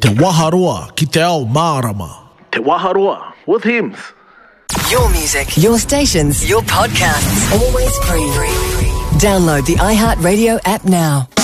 Te Waharoa ki te ao Mārama. Te Waharoa with Hims. Your music, your stations, your podcasts, always free. Download the iHeartRadio app now.